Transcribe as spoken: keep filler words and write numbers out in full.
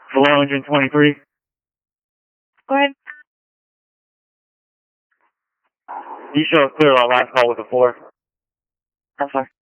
Hello, engine twenty-three. Go ahead. You show us clear our last call with the floor. That's fine.